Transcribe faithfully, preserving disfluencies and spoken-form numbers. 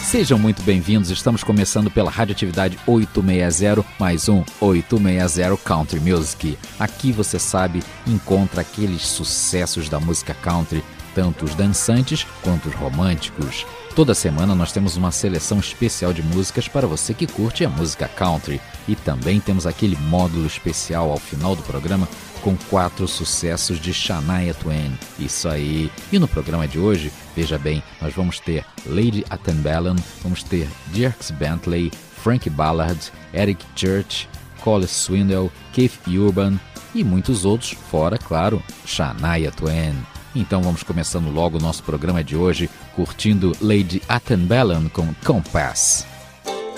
Sejam muito bem-vindos, estamos começando pela Radioatividade oitocentos e sessenta, mais um oitocentos e sessenta Country Music. Aqui, você sabe, encontra aqueles sucessos da música country, tanto os dançantes quanto os românticos. Toda semana nós temos uma seleção especial de músicas para você que curte a música country. E também temos aquele módulo especial ao final do programa com quatro sucessos de Shania Twain. Isso aí! E no programa de hoje, veja bem, nós vamos ter Lady Antebellum, vamos ter Dierks Bentley, Frank Ballard, Eric Church, Cole Swindell, Keith Urban e muitos outros, fora, claro, Shania Twain. Então vamos começando logo o nosso programa de hoje, curtindo Lady Antebellum com Compass.